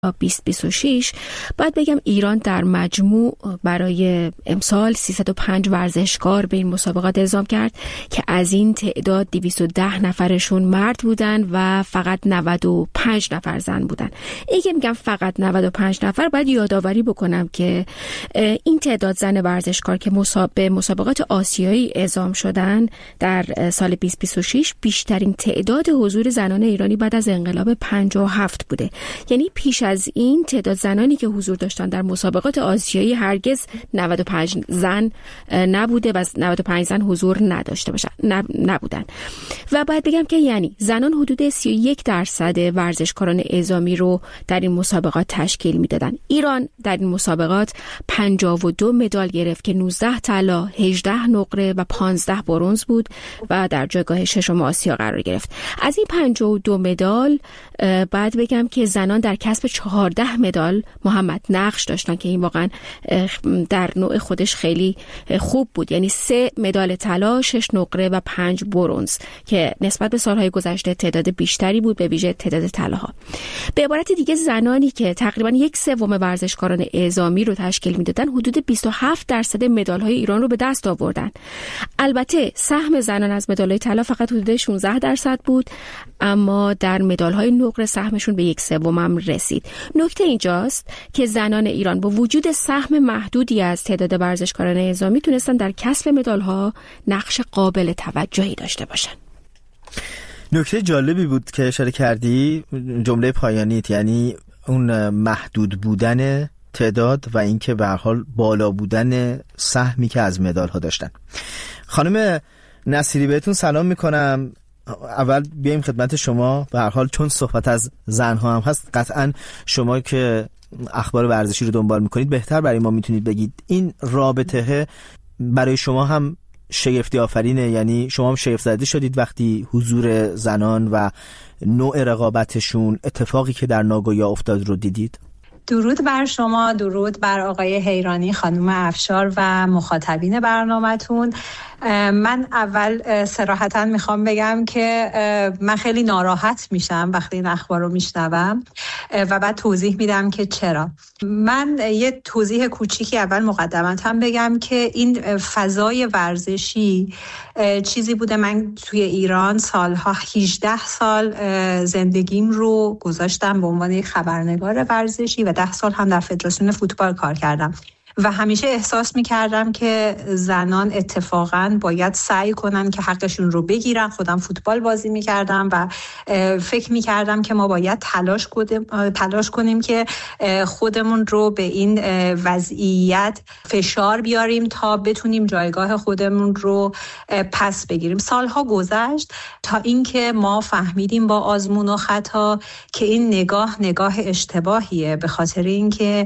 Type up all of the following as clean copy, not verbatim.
2026 باید بگم ایران در مجموع برای امسال 305 ورزشکار به این مسابقات اعزام کرد که از این تعداد 210 نفرشون مرد بودن و فقط 95 نفر زن بودن. اگه میگم فقط 95 نفر باید یادآوری بکنم که این تعداد زن ورزشکار که به مسابقات آسیایی اعزام شدن در سال 2026 بیشترین تعداد حضور زنان ایرانی بعد از انقلاب 57 بوده. یعنی پیش از این تعداد زنانی که حضور داشتن در مسابقات آسیایی هرگز 95 زن نبوده و 95 زن حضور نداشته باشن نبودن. و باید بگم که یعنی زنان حدود 31% ورزشکاران اعزامی رو در این مسابقات تشکیل میدادن. ایران در این مسابقات 52 مدال گرفت که 19 طلا، 18 نقره و 15 برنز بود و در جایگاه ششم آسیا قرار گرفت. از این 52 مدال باید بگم که زنان در کسب 14 مدال محمد نقش داشتن که این واقعا در نوع خودش خیلی خوب بود. یعنی 3 مدال طلا، 6 نقره و 5 برنز که نسبت به سالهای گذشته تعداد بیشتری بود، به ویژه تعداد طلاها. به عبارت دیگه زنانی که تقریبا 1/3 ورزشکاران اعزامی رو تشکیل میدادن حدود 27% مدال‌های ایران رو به دست آوردن. البته سهم زنان از مدال‌های طلا فقط حدود 16% بود، اما در مدال‌های نقره سهمشون به 1/3 هم رسید. نکته اینجاست که زنان ایران با وجود سهم محدودی از تعداد ورزشکاران اعزامی تونستن در کسب مدال‌ها نقش قابل توجهی داشته باشن. نکته جالبی بود که اشاره کردی، جمله پایانیت، یعنی اون محدود بودن تعداد و اینکه به هر حال بالا بودن سهمی که از مدال‌ها داشتن. خانم نصیری بهتون سلام میکنم. اول بیایم خدمت شما، به هر حال چون صحبت از زنها هم هست قطعا شما که اخبار ورزشی رو دنبال میکنید بهتر برای ما میتونید بگید این رابطه برای شما هم شگفتی آفرینه؟ یعنی شما هم شگفت زده شدید وقتی حضور زنان و نوع رقابتشون، اتفاقی که در ناگویا افتاد رو دیدید؟ درود بر شما، درود بر آقای حیرانی، خانم افشار و مخاطبین برنامه‌تون. من اول صراحتاً میخوام بگم که من خیلی ناراحت میشم وقتی این اخبار رو میشنوم و بعد توضیح میدم که چرا. من یه توضیح کوچیکی اول مقدمتاً بگم که این فضای ورزشی چیزی بوده، من توی ایران سالها 18 سال زندگیم رو گذاشتم به عنوان یک خبرنگار ورزشی و 10 سال هم در فدراسیون فوتبال کار کردم و همیشه احساس می‌کردم که زنان اتفاقاً باید سعی کنن که حقشون رو بگیرن. خودم فوتبال بازی می‌کردم و فکر می‌کردم که ما باید تلاش کنیم که خودمون رو به این وضعیت فشار بیاریم تا بتونیم جایگاه خودمون رو پس بگیریم. سالها گذشت تا اینکه ما فهمیدیم با آزمون و خطا که این نگاه اشتباهیه، به خاطر اینکه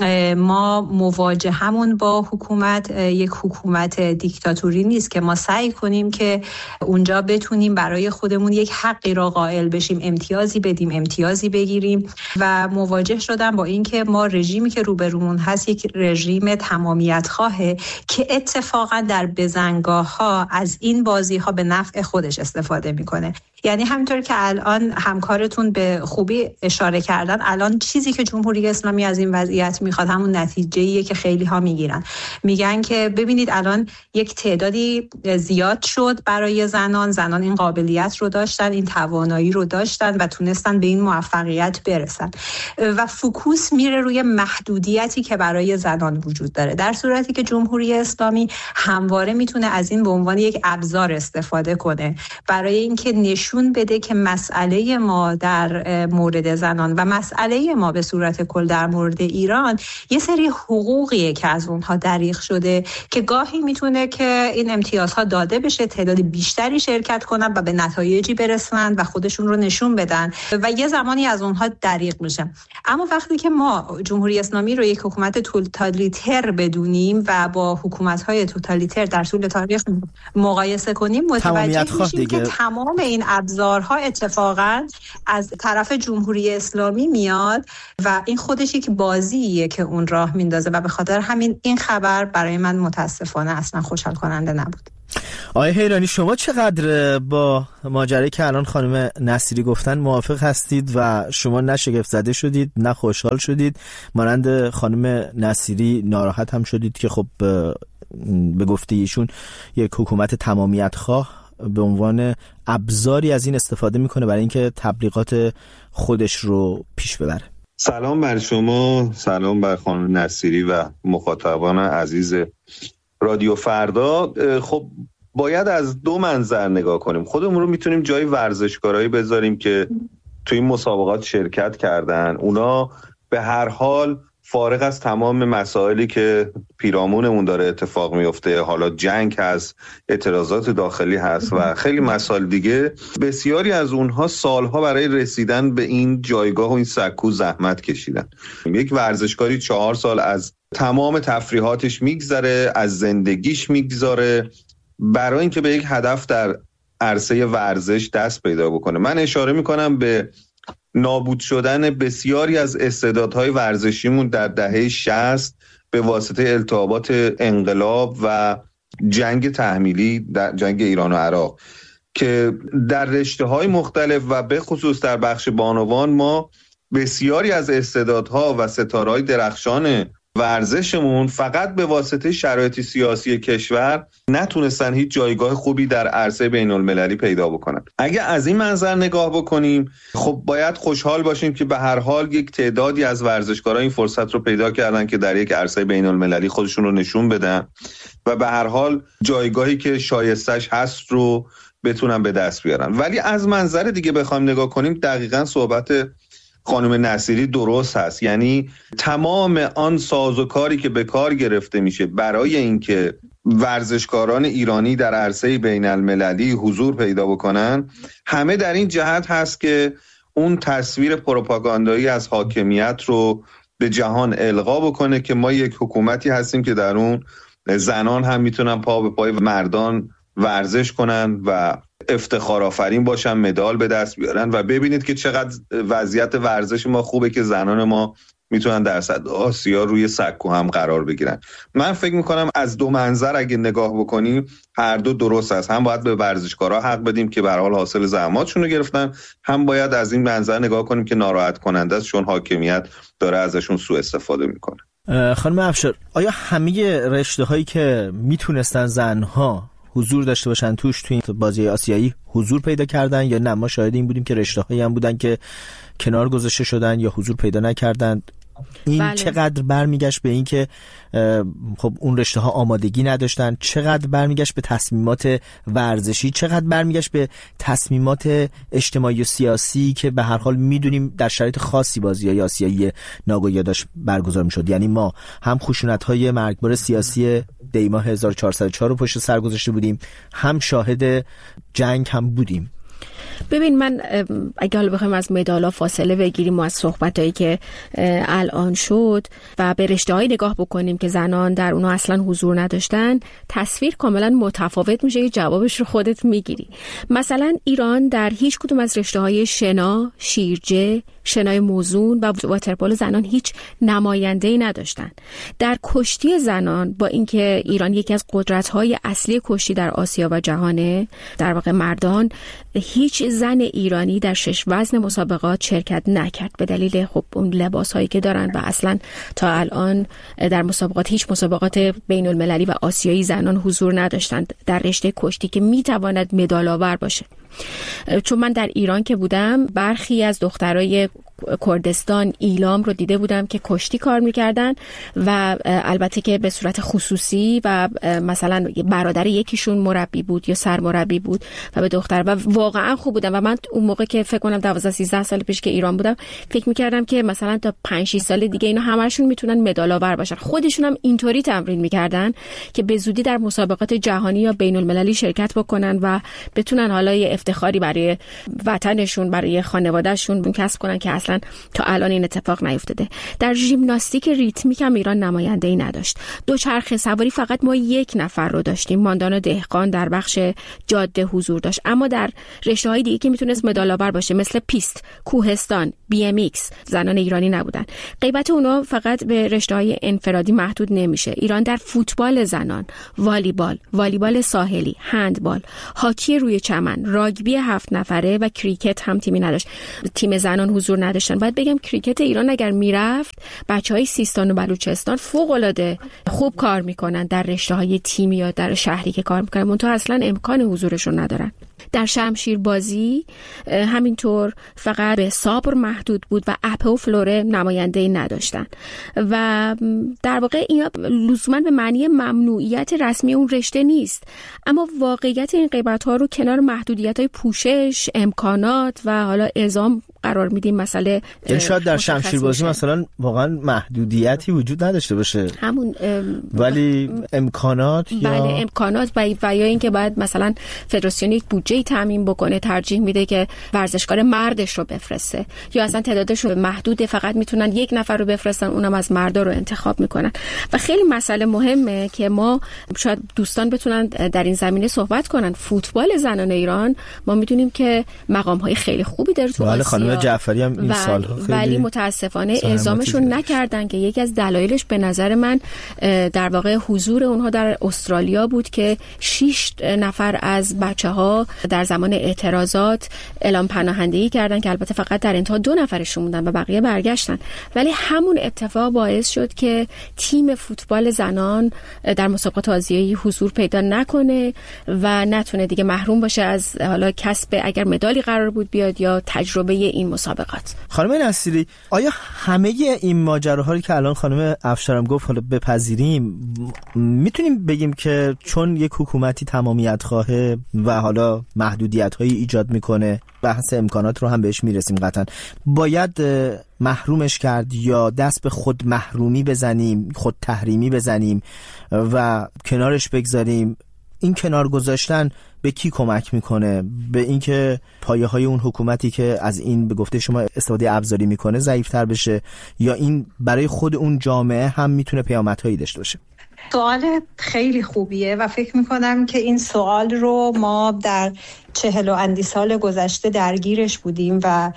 ما مواجهمون با حکومت یک حکومت دیکتاتوری نیست که ما سعی کنیم که اونجا بتونیم برای خودمون یک حقی را قائل بشیم، امتیازی بدیم، امتیازی بگیریم. و مواجه شدم با این که ما رژیمی که روبرومون هست یک رژیم تمامیت خواهه که اتفاقا در بزنگاه ها از این بازی ها به نفع خودش استفاده میکنه. یعنی همینطور که الان همکارتون به خوبی اشاره کردن، الان چیزی که جمهوری اسلامی از این وضعیت میخواد همون نتیجه‌ایه که خیلی ها میگن که ببینید الان یک تعدادی زیاد شد برای زنان این قابلیت رو داشتن، این توانایی رو داشتن و تونستن به این موفقیت برسن و فوکوس میره روی محدودیتی که برای زنان وجود داره، در صورتی که جمهوری اسلامی همواره میتونه از این به عنوان یک ابزار استفاده کنه برای اینکه نشون بده که مسئله ما در مورد زنان و مسئله ما به صورت کل در مورد ایران یه سری حقوقیه که از اونها دریغ شده که گاهی میتونه که این امتیازها داده بشه، تعداد بیشتری شرکت کنن و به نتایجی برسن و خودشون رو نشون بدن و یه زمانی از اونها دریغ میشه. اما وقتی که ما جمهوری اسلامی رو یک حکومت توتالیتر بدونیم و با حکومت‌های توتالیتر در طول تاریخ مقایسه کنیم، متوجه میشیم که تمام این ابزارها اتفاقا از طرف جمهوری اسلامی میاد و این خودش یک بازیه بدیه که اون راه میندازه و به خاطر همین این خبر برای من متاسفانه اصلا خوشحال کننده نبود. آقای حیرانی، شما چقدر با ماجرایی که الان خانم نصیری گفتن موافق هستید و شما نه شگفت زده شدید نه خوشحال شدید، مانند خانم نصیری ناراحت هم شدید که خب به گفته ایشون یک حکومت تمامیت خواه به عنوان ابزاری از این استفاده میکنه برای اینکه تبلیغات خودش رو پیش ببره؟ سلام بر شما، سلام بر خانم نصیری و مخاطبان عزیز رادیو فردا. خب باید از دو منظر نگاه کنیم. خودمون رو میتونیم جای ورزشکارایی بذاریم که توی این مسابقات شرکت کردن. اونا به هر حال فارغ از تمام مسائلی که پیرامونمون داره اتفاق میفته، حالا جنگ هست، اعتراضات داخلی هست و خیلی مسائل دیگه، بسیاری از اونها سالها برای رسیدن به این جایگاه و این سکو زحمت کشیدن. یک ورزشکاری 4 سال از تمام تفریحاتش میگذره، از زندگیش میگذاره برای اینکه به یک هدف در عرصه ورزش دست پیدا بکنه. من اشاره میکنم به نابود شدن بسیاری از استعدادهای ورزشیمون در دهه 60 به واسطه التهابات انقلاب و جنگ تحمیلی، در جنگ ایران و عراق، که در رشته‌های مختلف و به خصوص در بخش بانوان ما بسیاری از استعدادها و ستاره‌های درخشان ورزشمون فقط به واسطه شرایط سیاسی کشور نتونستن هیچ جایگاه خوبی در عرصه بین المللی پیدا بکنن. اگه از این منظر نگاه بکنیم، خب باید خوشحال باشیم که به هر حال یک تعدادی از ورزشکاران این فرصت رو پیدا کردن که در یک عرصه بین المللی خودشون رو نشون بدن و به هر حال جایگاهی که شایستش هست رو بتونن به دست بیارن. ولی از منظر دیگه بخوایم نگاه کنیم، دقیقاً صحبت خانم نصیری درست هست. یعنی تمام آن سازوکاری که به کار گرفته میشه برای اینکه ورزشکاران ایرانی در عرصه بین المللی حضور پیدا بکنن، همه در این جهت هست که اون تصویر پروپاگاندایی از حاکمیت رو به جهان القا بکنه که ما یک حکومتی هستیم که در اون زنان هم میتونن پا به پای مردان ورزش کنن و افتخار آفرین باشن، مدال به دست بیارن و ببینید که چقدر وضعیت ورزش ما خوبه که زنان ما میتونن در سطح آسیا روی سکو هم قرار بگیرن. من فکر میکنم از دو منظر اگه نگاه بکنیم هر دو درست است. هم باید به ورزشکارا حق بدیم که به هر حال حاصل زحماتشون رو گرفتن، هم باید از این منظر نگاه کنیم که ناراحت کننده است چون حاکمیت داره ازشون سوء استفاده میکنه. خانم افشار، آیا همه رشته هایی که میتونستن زنها حضور داشته باشن توش توی بازی آسیایی حضور پیدا کردن یا نه؟ ما شاهد این بودیم که رشته‌هایی هم بودن که کنار گذاشته شدن یا حضور پیدا نکردند. این بله. چقدر برمیگشت به این که خب اون رشته ها آمادگی نداشتن، چقدر برمیگشت به تصمیمات ورزشی، چقدر برمیگشت به تصمیمات اجتماعی و سیاسی که به هر حال میدونیم در شرایط خاصی بازی‌های آسیایی ناگویا داشت برگزار میشد. یعنی ما هم خشونت‌های مرگبار سیاسی دیماه 1404 رو پشت سر گذاشته بودیم، هم شاهد جنگ هم بودیم. ببین، من اگه حالا بخوایم از مدالا فاصله بگیریم و از صحبتایی که الان شد و به رشته‌های نگاه بکنیم که زنان در اونها اصلا حضور نداشتن، تصویر کاملا متفاوت میشه. جوابش رو خودت میگیری. مثلا ایران در هیچ کدوم از رشته‌های شنا، شیرجه، شنای موزون و واترپولو زنان هیچ نماینده‌ای نداشتن. در کشتی زنان، با اینکه ایران یکی از قدرت‌های اصلی کشتی در آسیا و جهانه، در واقع مردان، هیچ زن ایرانی در 6 وزن مسابقات شرکت نکرد به دلیل خب اون لباس‌هایی که دارن و اصلا تا الان در مسابقات، هیچ مسابقات بین المللی و آسیایی زنان حضور نداشتند در رشته کشتی که میتواند مدال آور باشه. چون من در ایران که بودم، برخی از دخترای کردستان، ایلام رو دیده بودم که کشتی کار میکردن و البته که به صورت خصوصی و مثلا برادر یکیشون مربی بود یا سرمربی بود و به دختر، و واقعا خوب بودن. و من اون موقع که فکر کنم 12-13 سال پیش که ایران بودم، فکر میکردم که مثلا تا 5-6 سال دیگه اینا همشون میتونن مدال آور باشن. خودشون هم اینطوری تمرین میکردن که به زودی در مسابقات جهانی یا بین المللی شرکت بکنن و بتونن حالا یه افتخاری برای وطنشون، برای خانوادهشون کسب کنن که اصلا اصلا تا الان این اتفاق نیفتاده. در ژیمناستیک ریتمیک هم ایران نماینده‌ای نداشت. دوچرخه سواری فقط ما یک نفر رو داشتیم، ماندانا دهقان در بخش جاده حضور داشت، اما در رشته‌های دیگه که میتونست مدال‌آور باشه مثل پیست، کوهستان، BMX زنان ایرانی نبودن. غیبت اونا فقط به رشته‌های انفرادی محدود نمیشه. ایران در فوتبال زنان، والیبال ساحلی، هندبال، هاکی روی چمن، راگبی 7 نفره و کریکت هم تیمی نداشت. تیم زنان حضور نداشتن. باید بگم کریکت ایران اگر میرفت، بچهای سیستان و بلوچستان فوق‌العاده خوب کار میکنن در رشته‌های تیمی یا در شهری که کار میکنن، منتها اصلا امکان حضورشون ندارن. در شمشیر بازی همینطور فقط به سابر محدود بود و اپه و فلوره نماینده‌ای نداشتن و در واقع اینا لزوما به معنی ممنوعیت رسمی اون رشته نیست، اما واقعیت این غیبت‌ها رو کنار محدودیت‌های پوشش، امکانات و حالا اعزام قرار میدیم. مسئله شاید در شمشیربازی مثلا واقعا محدودیتی وجود نداشته باشه همون ولی امکانات بله امکانات و یا اینکه باید مثلا فدراسیون یک بودجه تامین بکنه، ترجیح میده که ورزشکار مردش رو بفرسته یا اصلا تعدادشون محدوده، فقط میتونن یک نفر رو بفرستن، اونم از مردا رو انتخاب میکنن. و خیلی مسئله مهمه که ما شاید دوستان بتونن در این زمینه صحبت کنن. فوتبال زنان ایران ما میدونیم که مقام‌های خیلی خوبی داره تو آسیا، جعفری هم این سال‌ها خیلی ولی متاسفانه اعزامشون نکردن که یکی از دلایلش به نظر من در واقع حضور اونها در استرالیا بود که 6 نفر از بچه‌ها در زمان اعتراضات اعلام پناهندگی کردن که البته فقط در انتها 2 نفرشون موندن و بقیه برگشتن، ولی همون اتفاق باعث شد که تیم فوتبال زنان در مسابقات آسیایی حضور پیدا نکنه و نتونه دیگه محروم باشه از حالا کسب اگر مدالی قرار بود بیاد یا تجربه این مسابقات. خانم نصیری، آیا همه این ماجراهایی که الان خانم افشارم گفت حالا بپذیریم، میتونیم بگیم که چون یک حکومتی تمامیت خواهه و حالا محدودیت هایی ایجاد میکنه، بحث امکانات رو هم بهش میرسیم قطعا، باید محرومش کرد یا دست به خود محرومی بزنیم، خود تحریمی بزنیم و کنارش بگذاریم؟ این کنار گذاشتن به کی کمک میکنه؟ به اینکه پایه های اون حکومتی که از این به گفته شما استفاده ابزاری میکنه ضعیف‌تر بشه، یا این برای خود اون جامعه هم میتونه پیامدهایی داشته باشه؟ سوال خیلی خوبیه و فکر میکنم که این سوال رو ما در 40 و اندی سال گذشته درگیرش بودیم و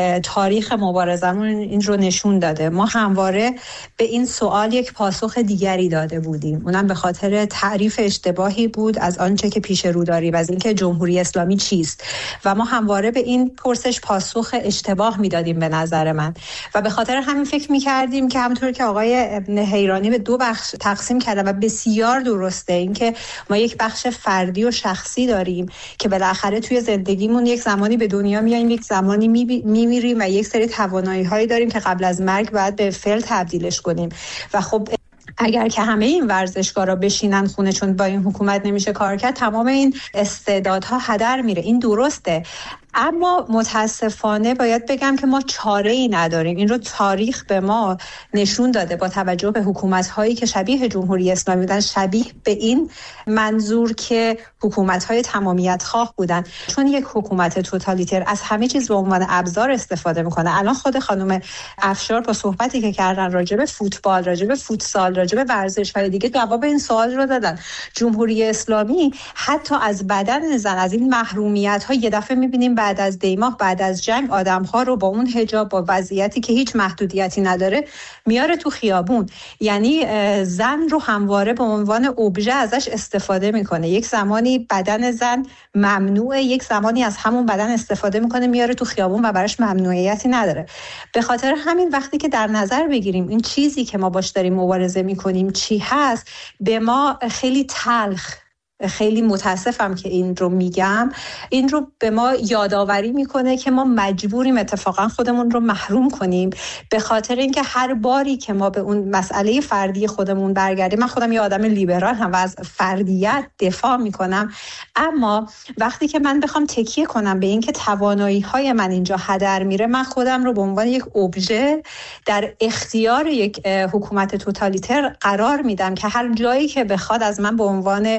تاریخ مبارزمون این رو نشون داده. ما همواره به این سوال یک پاسخ دیگری داده بودیم، اونم به خاطر تعریف اشتباهی بود از آنچه که پیش رو داریم، از اینکه جمهوری اسلامی چیست، و ما همواره به این پرسش پاسخ اشتباه میدادیم به نظر من، و به خاطر همین فکر میکردیم که همونطور که آقای حیرانی به 2 بخش تقسیم کردن و بسیار درسته، اینکه ما یک بخش فردی و شخصی داریم که بالاخره توی زندگیمون یک زمانی به دنیا میاییم، یک زمانی میمیریم و یک سری توانایی‌هایی داریم که قبل از مرگ باید به فعل تبدیلش کنیم. و خب اگر که همه این ورزشکارا بشینن خونه چون با این حکومت نمیشه کار کرد، تمام این استعدادها هدر میره. این درسته، اما متاسفانه باید بگم که ما چاره‌ای نداریم. این رو تاریخ به ما نشون داده با توجه به حکومت‌هایی که شبیه جمهوری اسلامی بودن، شبیه به این منظور که حکومت‌های تمامیت خواه بودن، چون یک حکومت توتالیتر از همه چیز به عنوان ابزار استفاده میکنه. الان خود خانم افشار با صحبتی که کردن راجع به فوتبال، راجع به فوتسال، راجع به ورزش‌های دیگه جواب این سوال رو دادن. جمهوری اسلامی حتی از بدن زن، از این محرومیت‌ها، یه دفعه می‌بینیم بعد از دیماه، بعد از جنگ، آدم‌ها رو با اون حجاب، با وضعیتی که هیچ محدودیتی نداره میاره تو خیابون. یعنی زن رو همواره به عنوان ابژه ازش استفاده میکنه. یک زمانی بدن زن ممنوعه، یک زمانی از همون بدن استفاده میکنه میاره تو خیابون و براش ممنوعیتی نداره. به خاطر همین وقتی که در نظر بگیریم این چیزی که ما باش داریم مبارزه میکنیم چی هست، به ما خیلی تلخ، خیلی متاسفم که این رو میگم، این رو به ما یادآوری میکنه که ما مجبوریم اتفاقا خودمون رو محروم کنیم، به خاطر اینکه هر باری که ما به اون مسئله فردی خودمون برگردیم. من خودم یه آدم لیبرال هم و از فردیت دفاع میکنم، اما وقتی که من بخوام تکیه کنم به این که توانایی های من اینجا هدر میره، من خودم رو به عنوان یک ابژه در اختیار یک حکومت توتالیتر قرار میدم که هر جایی که بخواد از من به عنوان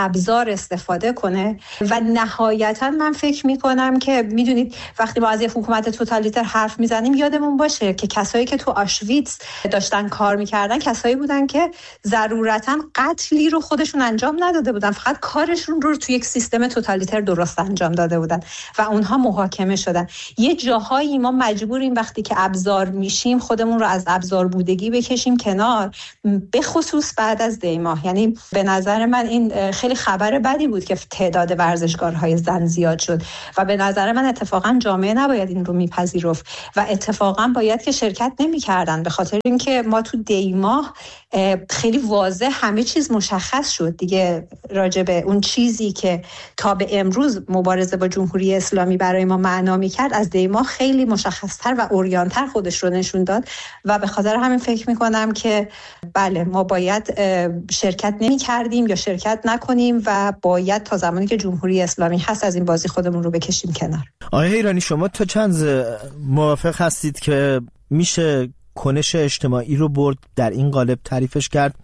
ابزار استفاده کنه. و نهایتا من فکر میکنم که میدونید وقتی ما از یه حکومت توتالیتر حرف میزنیم یادمون باشه که کسایی که تو آشویتس داشتن کار میکردن کسایی بودن که ضرورتا قتلی رو خودشون انجام نداده بودن، فقط کارشون رو تو یک سیستم توتالیتر درست انجام داده بودن و اونها محاکمه شدن. یه جاهایی ما مجبوریم وقتی که ابزار میشیم خودمون رو از ابزار بودگی بکشیم کنار، به خصوص بعد از دیماه. یعنی به نظر من این خیلی خبر بدی بود که تعداد ورزشکارهای زن زیاد شد و به نظر من اتفاقا جامعه نباید این رو میپذیرفت و اتفاقا باید که شرکت نمی‌کردن، به خاطر اینکه ما تو دیماه خیلی واضح همه چیز مشخص شد دیگه راجع به اون چیزی که تا به امروز مبارزه با جمهوری اسلامی برای ما معنا می‌کرد از دیماه خیلی مشخص‌تر و عریان‌تر خودش رو نشون داد و به خاطر همین فکر می‌کنم که بله ما باید شرکت نمی‌کردیم یا شرکت نکنیم و باید تا زمانی که جمهوری اسلامی هست از این بازی خودمون رو بکشیم کنار. آقای حیرانی شما تا چند موافق هستید که میشه کنش اجتماعی رو برد در این قالب تعریفش کرد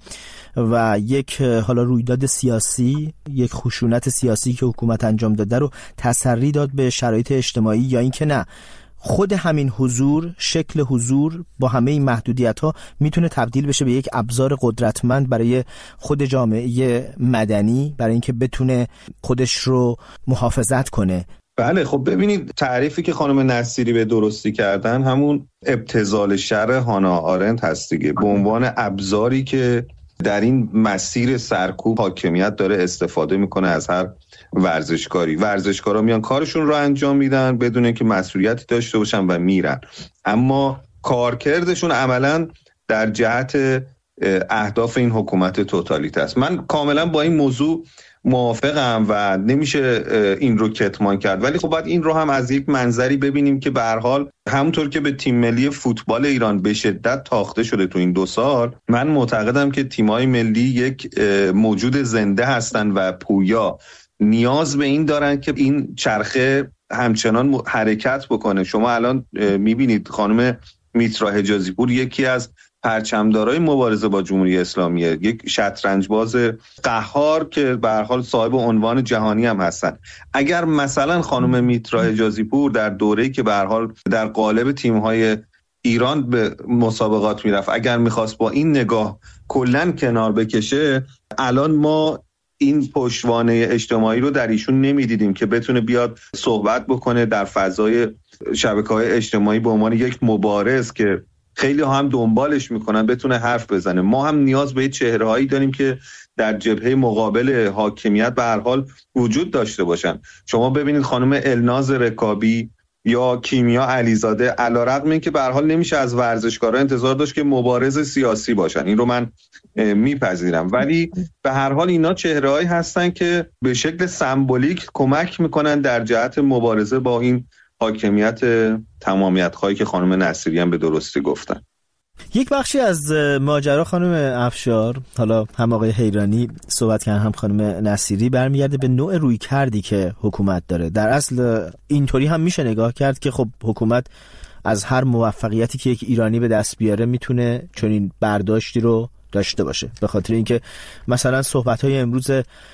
و یک حالا رویداد سیاسی، یک خشونت سیاسی که حکومت انجام داده رو تسری داد به شرایط اجتماعی، یا اینکه نه خود همین حضور، شکل حضور با همه این محدودیت‌ها میتونه تبدیل بشه به یک ابزار قدرتمند برای خود جامعه مدنی برای اینکه بتونه خودش رو محافظت کنه؟ بله خب ببینید تعریفی که خانم نصیری به درستی کردن همون ابتذال شر هانا آرنت هست دیگه، به عنوان ابزاری که در این مسیر سرکوب حاکمیت داره استفاده میکنه از هر ورزشکاری. ورزشکارا میان کارشون رو انجام میدن بدون اینکه مسئولیتی داشته باشن و میرن، اما کارکردشون عملاً در جهت اهداف این حکومت توتالیته است. من کاملا با این موضوع موافقم و نمیشه این رو کتمان کرد، ولی خب باید این رو هم از یک منظری ببینیم که به هر حال همونطور که به تیم ملی فوتبال ایران به شدت تاخته شده تو این 2 سال، من معتقدم که تیم‌های ملی یک موجود زنده هستن و پویا نیاز به این دارن که این چرخه همچنان حرکت بکنه. شما الان میبینید خانم میترا حجازی پور یکی از پرچمدارای مبارزه با جمهوری اسلامیه، یک شطرنج باز قهار که به هر حال صاحب عنوان جهانی هم هستن. اگر مثلا خانم میترا حجازی پور در دوره‌ای که به هر حال در قالب تیم‌های ایران به مسابقات میرفت اگر میخواست با این نگاه کلاً کنار بکشه، الان ما این پشتوانه اجتماعی رو در ایشون نمیدیدیم که بتونه بیاد صحبت بکنه در فضای شبکه‌های اجتماعی به عنوان یک مبارز که خیلی هم دنبالش میکنن بتونه حرف بزنه. ما هم نیاز به چهره‌هایی داریم که در جبهه مقابل حاکمیت به هر حال وجود داشته باشن. شما ببینید خانم الناز رکابی یا کیمیا علیزاده، علیرغم اینکه به هر حال نمیشه از ورزشکارا انتظار داشت که مبارز سیاسی باشن، این رو من میپذیرم، ولی به هر حال اینا چهره‌هایی هستن که به شکل سمبولیک کمک میکنن در جهت مبارزه با این حاکمیت تمامیت خواهی که خانم نصیری هم به درستی گفتن. یک بخشی از ماجرا خانم افشار، حالا هم آقای حیرانی صحبت کردن هم خانم نصیری، برمیگرده به نوع روی کردی که حکومت داره. در اصل اینطوری هم میشه نگاه کرد که خب حکومت از هر موفقیتی که یک ایرانی به دست بیاره میتونه چنین برداشتی رو داشته باشه، به خاطر اینکه مثلا صحبت‌های امروز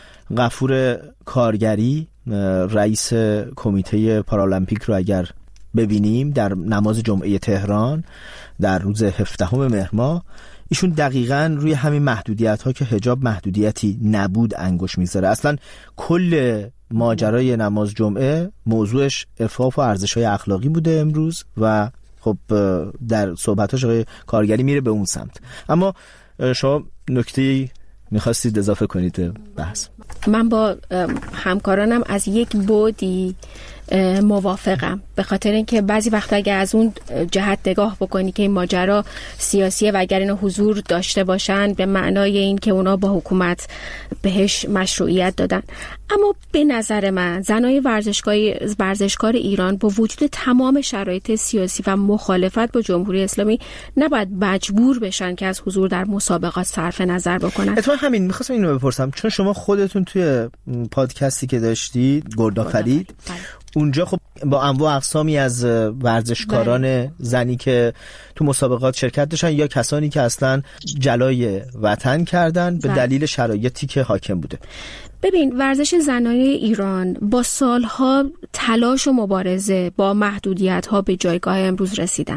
غفور کارگری رئیس کمیته پارالمپیک رو اگر ببینیم در نماز جمعه تهران در روز 17 مهر ماه، ایشون دقیقاً روی همین محدودیت ها که حجاب محدودیتی نبود انگوش میذاره. اصلا کل ماجرای نماز جمعه موضوعش عفاف و ارزش‌های اخلاقی بوده امروز و خب در صحبتاش آقای کارگری میره به اون سمت. اما شما نکته‌ای میخواستید اضافه کنید بحث؟ من با همکارانم از یک بعدی موافقم، به خاطر اینکه بعضی وقتا اگه از اون جهت نگاه بکنی که این ماجرا سیاسیه و اگر اینا حضور داشته باشن به معنای این که اونا با حکومت بهش مشروعیت دادن، اما به نظر من زنای ورزشکار ایران با وجود تمام شرایط سیاسی و مخالفت با جمهوری اسلامی نباید مجبور بشن که از حضور در مسابقات صرف نظر بکنن. اتفاقا همین می‌خواستم اینو بپرسم، چون شما خودتون توی پادکستی که داشتید گردآفرید اونجا خب با انواع اقسامی از ورزشکاران زنی که تو مسابقات شرکت داشتن یا کسانی که اصلا جلای وطن کردن به دلیل شرایطی که حاکم بوده. ببین، ورزش زنانه ایران با سالها تلاش و مبارزه با محدودیت‌ها به جایگاه امروز رسیدن.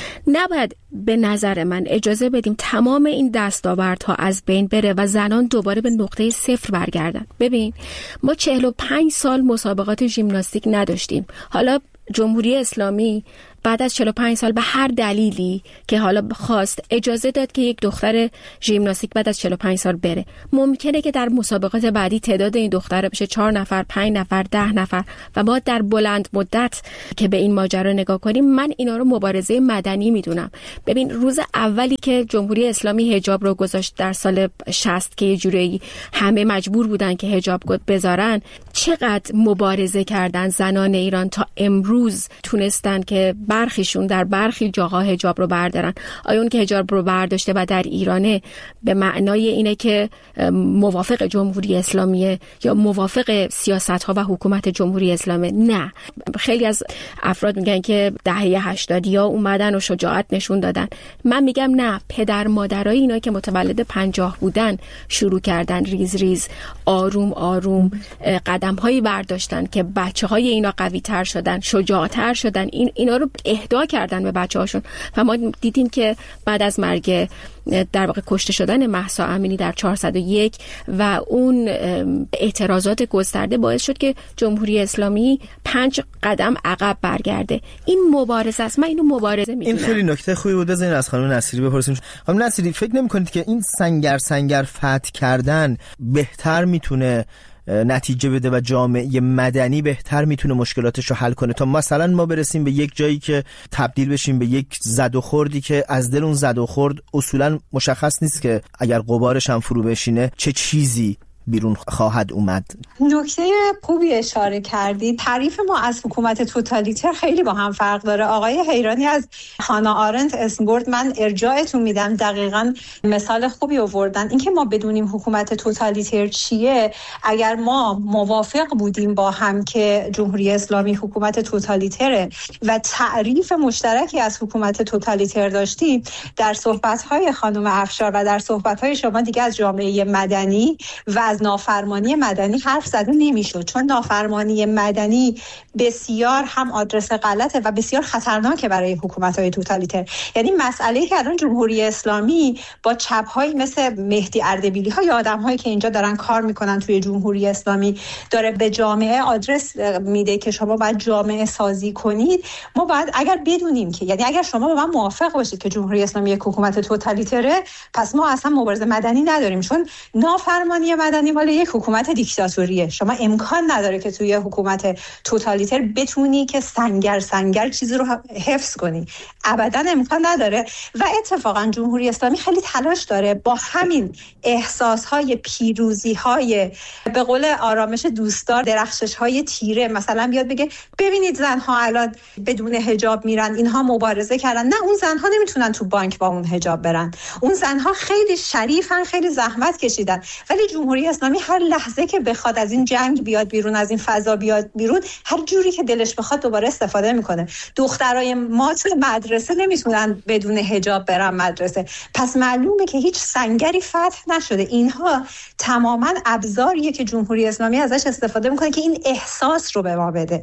نباید به نظر من اجازه بدیم تمام این دستاوردها از بین بره و زنان دوباره به نقطه صفر برگردن. ببین، ما 45 سال مسابقات ژیمناستیک نداشتیم. حالا جمهوری اسلامی بعد از 45 سال به هر دلیلی که حالا خواست اجازه داد که یک دختر ژیمناستیک بعد از 45 سال بره. ممکنه که در مسابقات بعدی تعداد این دخترها بشه 4 نفر، 5 نفر، 10 نفر و ما در بلند مدت که به این ماجرا نگاه کنیم، من اینا رو مبارزه مدنی میدونم. ببین، روز اولی که جمهوری اسلامی حجاب رو گذاشت در سال 60 که یه جوری همه مجبور بودن که حجاب بذارن، چقدر مبارزه کردن زنان ایران تا امروز تونستن که برخیشون در برخی جاها حجاب رو بردارن. آیا اون که حجاب رو برداشته و در ایرانه به معنای اینه که موافق جمهوری اسلامیه یا موافق سیاست‌ها و حکومت جمهوری اسلامیه؟ نه. خیلی از افراد میگن که دهه 80 اومدن و شجاعت نشون دادن. من میگم نه، پدر مادرای اینا که متولد 50 بودن شروع کردن ریز ریز آروم آروم قدم‌هایی برداشتن که بچه‌های اینا قوی‌تر شدن، شجاعتر شدن، اینا رو اهدا کردن به بچه‌هاشون. و ما دیدیم که بعد از مرگ در واقع کشته شدن مهسا امینی در 401 و اون اعتراضات گسترده باعث شد که جمهوری اسلامی 5 قدم عقب برگرده. این مبارزه است، من اینو مبارزه میدونم. این خیلی نکته خوبی بود. بزنین از خانم نصیری بپرسیم. خانم نصیری، فکر نمی‌کنید که این سنگر فتح کردن بهتر میتونه نتیجه بده و جامعه مدنی بهتر میتونه مشکلاتش رو حل کنه تا مثلا ما برسیم به یک جایی که تبدیل بشیم به یک زد و خوردی که از دل اون زد و خورد اصولا مشخص نیست که اگر غبارش هم فرو بشینه چه چیزی بیرون خواهد اومد؟ نکته خوبی اشاره کردید. تعریف ما از حکومت توتالیتر خیلی با هم فرق داره. آقای حیرانی از هانا آرنت اسم برد، من ارجاعتون میدم، دقیقاً مثال خوبی آوردن. اینکه ما بدونیم حکومت توتالیتر چیه، اگر ما موافق بودیم با هم که جمهوری اسلامی حکومت توتالیتره و تعریف مشترکی از حکومت توتالیتر داشتیم، در صحبت‌های خانم افشار و در صحبت‌های شما دیگه از جامعه مدنی و از نافرمانی مدنی حرف زده نمیشد، چون نافرمانی مدنی بسیار هم آدرس غلطه و بسیار خطرناکه برای حکومت‌های توتالیتر. یعنی مسئله‌ای که الان جمهوری اسلامی با چپ‌هایی مثل مهدی اردبیلی‌ها یا آدم‌هایی که اینجا دارن کار میکنن توی جمهوری اسلامی داره به جامعه آدرس میده که شما باید جامعه سازی کنید. ما باید اگر بدونیم که، یعنی اگر شما با من موافق باشید که جمهوری اسلامی یک حکومت توتالیتره، پس ما اصلا مبارزه مدنی نداریم، چون نافرمانی مدنی مال یک حکومت دیکتاتوریه. شما امکان نداره که توی حکومت توتالیتر بتونی که سنگر چیزی رو حفظ کنی، ابدا امکان نداره. و اتفاقا جمهوری اسلامی خیلی تلاش داره با همین احساسهای پیروزی‌های به قول آرامش دوستدار، درخشش‌های تیره، مثلا بیاد بگه ببینید زنها الان بدون حجاب میرن، اینها مبارزه کردن. نه، اون زنها نمیتونن تو بانک با اون حجاب برن، اون زنها خیلی شریفن، خیلی زحمت کشیدن، ولی جمهوری اسلامی هر لحظه که بخواد از این جنگ بیاد بیرون، از این فضا بیاد بیرون، هر جوری که دلش بخواد دوباره استفاده میکنه. دخترای ما تو مدرسه نمیتونن بدون حجاب برن مدرسه، پس معلومه که هیچ سنگری فتح نشده. اینها تماما ابزاریه که جمهوری اسلامی ازش استفاده میکنه که این احساس رو به ما بده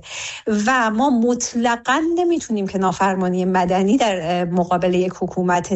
و ما مطلقاً نمیتونیم که نافرمانی مدنی در مقابل یک حکومت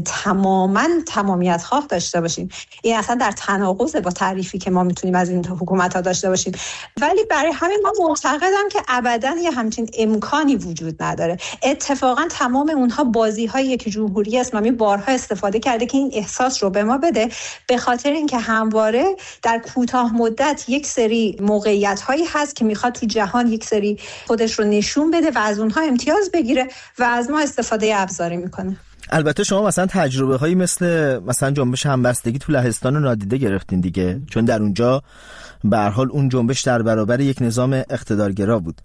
تمامیت خواه داشته باشیم. این اصلا در تناقض با تعریفی که ما میتونیم از این حکومت‌ها داشته باشیم. ولی برای همین من معتقدم که ابداً یه همچین امکانی وجود نداره. اتفاقاً تمام اونها بازی‌هایی که جمهوری اسلامی بارها استفاده کرده که این احساس رو به ما بده، به خاطر اینکه همواره در کوتاه مدت یک سری موقعیت‌هایی هست که میخواد تو جهان یک سری خودش رو نشون بده و از اونها امتیاز بگیره و از ما استفاده ابزاری میکنه. البته شما مثلا تجربه هایی مثلا جنبش همبستگی تو لهستان رو نادیده گرفتین دیگه، چون در اونجا به هر حال اون جنبش در برابر یک نظام اقتدارگرا بود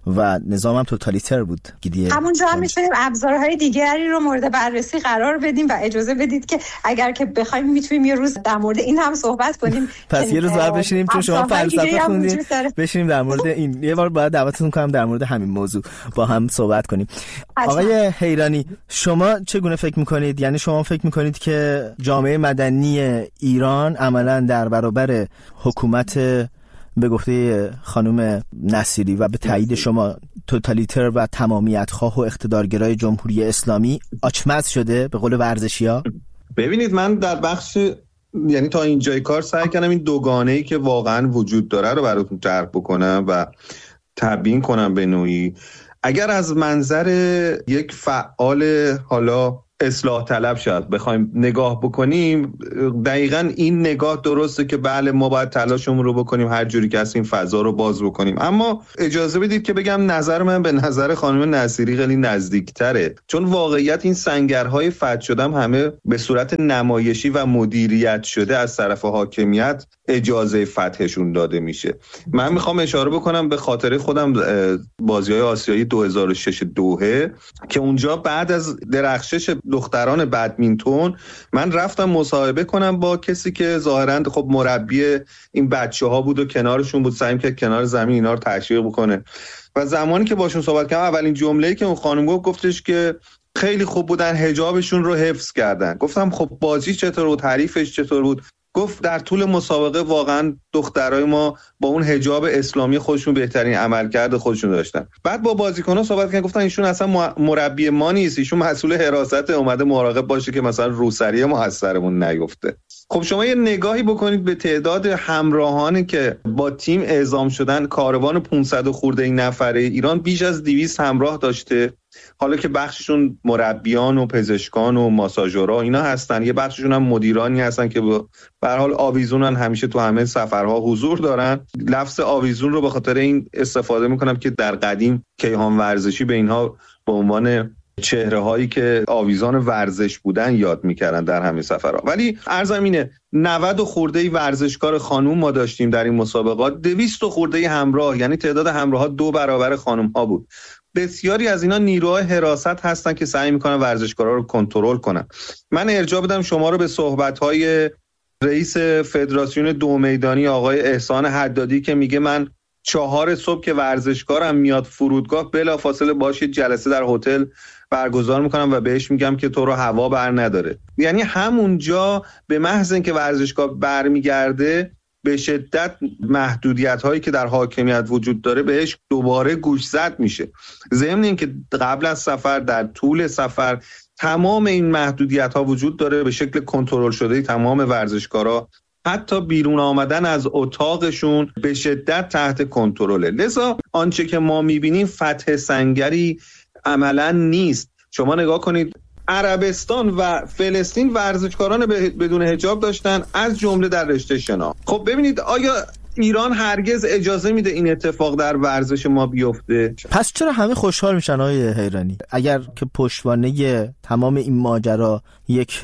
و نظام هم توتالیتر بود. همونجا هم میتونیم ابزارهای دیگری رو مورد بررسی قرار بدیم و اجازه بدید که اگر که بخوایم میتونیم یه روز در مورد این هم صحبت کنیم. پس یه روز باید بشینیم، چون شما فلسفه خوندین، بشینیم در مورد این یه بار باید دعوتتون کنم در مورد همین موضوع با هم صحبت کنیم. آقای حیرانی، شما چگونه فکر میکنید؟ یعنی شما فکر میکنید که جامعه مدنی ایران عملا در برابر حکومت به گفته خانم نصیری و به تایید شما توتالیتر و تمامیت خواه و اقتدارگرای جمهوری اسلامی آچمز شده به قول ورزشی‌ها؟ ببینید، من در بخش یعنی تا اینجای کار سعی کردم این دوگانه‌ای که واقعا وجود داره رو براتون طرح بکنم و تبیین کنم به نوعی. اگر از منظر یک فعال حالا اصلاح طلب شد بخوایم نگاه بکنیم، دقیقاً این نگاه درسته که بله ما باید تلاشمون رو بکنیم هر جوری که این فضا رو باز بکنیم، اما اجازه بدید که بگم نظر من به نظر خانم نصیری خیلی نزدیکتره، چون واقعیت این سنگرهای فتح شدم همه به صورت نمایشی و مدیریت شده از طرف حاکمیت اجازه فتحشون داده میشه. من میخوام اشاره بکنم به خاطر خودم بازی‌های آسیایی 2006 دوحه که اونجا بعد از درخشش دختران بدمینتون من رفتم مصاحبه کنم با کسی که ظاهراً خب مربی این بچه‌ها بود و کنارشون بود، سعی کرد کنار زمین اینا رو تشویق بکنه و زمانی که باشون صحبت کردم اولین جمله‌ای که اون خانم گفتش که خیلی خوب بودن، حجابشون رو حفظ کردن. گفتم خب بازی چطور بود، حریفش چطور بود؟ گفت در طول مسابقه واقعا دخترای ما با اون حجاب اسلامی خودشون بهترین عملکرد خودشون داشتن. بعد با بازیکن‌ها صحبت کردن، گفتن ایشون اصلا مربی ما نیست، ایشون مسئول حراست، اومده مراقب باشه که مثلا روسری ما از سرمون نیفته. خب شما یه نگاهی بکنید به تعداد همراهانی که با تیم اعزام شدن. کاروان 500 خورده نفره ایران بیش از 200 همراه داشته، حالا که بخششون مربیان و پزشکان و ماساژورها اینا هستن، یه بخششون هم مدیرانی هستن که به هر حال آویزونن، همیشه تو همه سفرها حضور دارن. لفظ آویزون رو به خاطر این استفاده میکنم که در قدیم کیهان ورزشی به اینها به عنوان چهره هایی که آویزان ورزش بودن یاد میکردن در همه سفرها. ولی عرضم اینه 90 خورده ورزشکار خانوم ما داشتیم در این مسابقات، 200 خورده همراه، یعنی تعداد همراه ها 2 برابر خانم ها بود. بسیاری از اینا نیروهای حراست هستن که سعی میکنن ورزشکارا رو کنترل کنن. من ارجاع بدم شما رو به صحبت‌های رئیس فدراسیون دو میدانی آقای احسان حدادی که میگه من 4 صبح که ورزشکارم میاد فرودگاه بلافاصله باشه جلسه در هتل برگزار میکنم و بهش میگم که تو رو هوا بر نداره. یعنی همونجا به محض اینکه ورزشکار برمیگرده به شدت محدودیت هایی که در حاکمیت وجود داره بهش دوباره گوشزد میشه. ضمن اینکه قبل از سفر، در طول سفر، تمام این محدودیت ها وجود داره به شکل کنترل شده. تمام ورزشکارا حتی بیرون آمدن از اتاقشون به شدت تحت کنترله. لذا آنچه که ما میبینیم فتح سنگری عملا نیست. شما نگاه کنید عربستان و فلسطین ورزشکاران بدون حجاب داشتن، از جمله در رشته شنا. خب ببینید آیا ایران هرگز اجازه میده این اتفاق در ورزش ما بیفته؟ پس چرا همه خوشحال میشن آقای حیرانی؟ اگر که پشتوانه تمام این ماجرا یک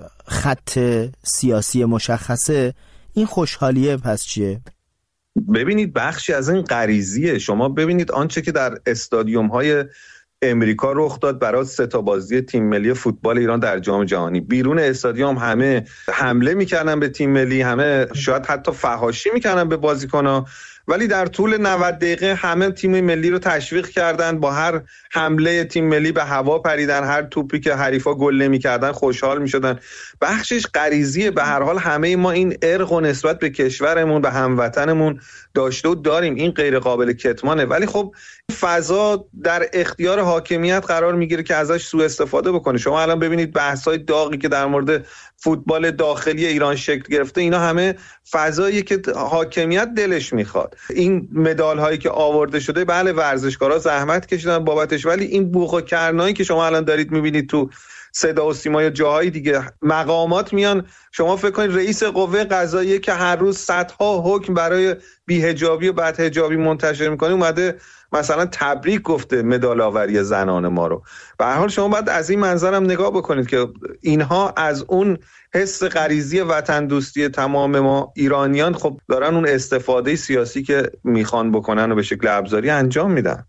خط سیاسی مشخصه، این خوشحالیه پس چیه؟ ببینید بخشی از این غریزیه. شما ببینید آنچه که در استادیوم های امریکا رخ داد برای 3 بازی تیم ملی فوتبال ایران در جام جهانی. بیرون استادیوم همه حمله میکردن به تیم ملی، همه شاید حتی فحاشی میکردن به بازیکن‌ها، ولی در طول 90 دقیقه همه تیم ملی رو تشویق کردن، با هر حمله تیم ملی به هوا پریدن، هر توپی که حریفا گل نمی‌کردن خوشحال می‌شدن. بخشش غریزیه. به هر حال همه ما این ارق و نسبت به کشورمون، به هموطنمون داشته و داریم، این غیر قابل کتمانه. ولی خب فضا در اختیار حاکمیت قرار میگیره که ازش سوء استفاده بکنه. شما الان ببینید بحث‌های داغی که در مورد فوتبال داخلی ایران شکل گرفته، اینا همه فضایی که حاکمیت دلش میخواد. این مدال هایی که آورده شده، بله ورزشکارا زحمت کشیدن بابتش، ولی این بوق و کرنایی که شما الان دارید میبینید تو صدا و سیما یا جاهای دیگه، مقامات میان، شما فکر کنید رئیس قوه قضاییه که هر روز صدها حکم برای بی‌حجابی و بدحجابی منتشر میکنه، اومده مثلا تبریک گفته مدال آوری زنان ما رو. به هر حال شما باید از این منظرم نگاه بکنید که اینها از اون حس غریزی وطن دوستی تمام ما ایرانیان خب دارن اون استفاده سیاسی که میخوان بکنن و به شکل ابزاری انجام میدن.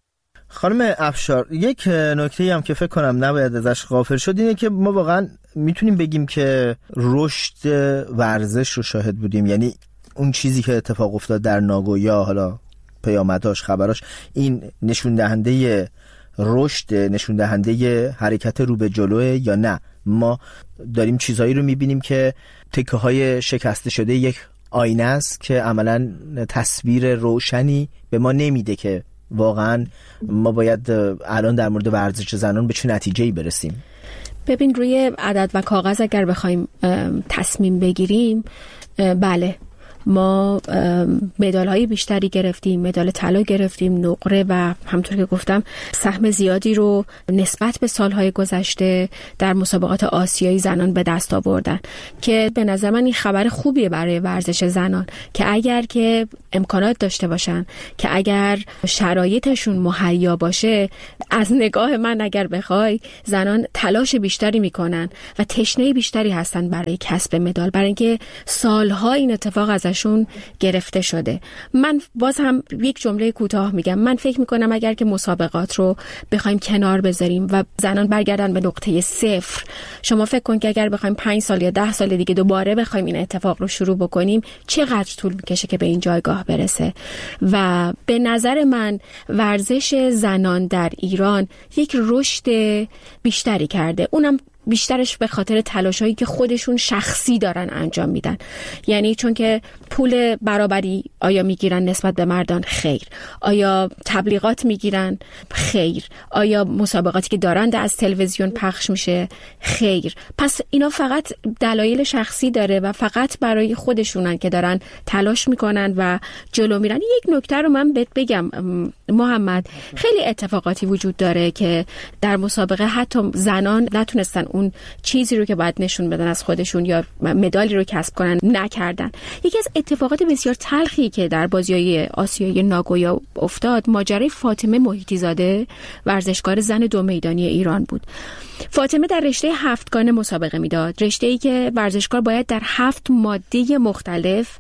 خانم افشار، یک نکته هم که فکر کنم نباید ازش غافل شد اینه که ما واقعا میتونیم بگیم که رشد ورزش رو شاهد بودیم. یعنی اون چیزی که اتفاق افتاد در ناگویا، حالا پیامداش، خبراش، این نشون دهنده رشد، نشون دهنده حرکت رو به جلوه یا نه ما داریم چیزهایی رو میبینیم که تکه های شکسته شده یک آینه است که عملاً تصویر روشنی به ما نمیده که واقعاً ما باید الان در مورد ورزش زنان به چه نتیجه‌ای برسیم. ببین، روی عدد و کاغذ اگر بخوایم تصمیم بگیریم، بله ما مدال‌های بیشتری گرفتیم، مدال طلا گرفتیم، نقره و همونطور که گفتم سهم زیادی رو نسبت به سالهای گذشته در مسابقات آسیایی زنان به دست آوردن که به نظر من این خبر خوبیه برای ورزش زنان که اگر که امکانات داشته باشن، که اگر شرایطشون مهیا باشه، از نگاه من اگر بخوای زنان تلاش بیشتری میکنن و تشنه بیشتری هستن برای کسب مدال، برای اینکه سالها این اتفاق ازشون گرفته شده. من باز هم یک جمله کوتاه میگم، من فکر میکنم اگر که مسابقات رو بخوایم کنار بذاریم و زنان برگردن به نقطه صفر، شما فکر کن که اگر بخوایم 5 سال یا 10 سال دیگه دوباره بخوایم این اتفاق رو شروع بکنیم چقدر طول میکشه که به این جایگاه برسه. و به نظر من ورزش زنان در ایران یک رشد بیشتری کرده، اونم بیشترش به خاطر تلاشایی که خودشون شخصی دارن انجام میدن. یعنی چون که پول برابری آیا میگیرن نسبت به مردان؟ خیر. آیا تبلیغات میگیرن؟ خیر. آیا مسابقاتی که دارن از تلویزیون پخش میشه؟ خیر. پس اینا فقط دلایل شخصی داره و فقط برای خودشونن که دارن تلاش میکنن و جلو میرن. یک نکته رو من بهت بگم محمد، خیلی اتفاقاتی وجود داره که در مسابقه حتی زنان نتونستن اون چیزی رو که باید نشون بدن از خودشون یا مدالی رو کسب کنن نکردن. یکی از اتفاقات بسیار تلخی که در بازی‌های آسیایی ناگویا افتاد ماجرای فاطمه محیطی زاده، ورزشکار زن 2 میدانی ایران بود. فاطمه در رشته 7 مسابقه میداد، رشته‌ای که ورزشکار باید در 7 ماده مختلف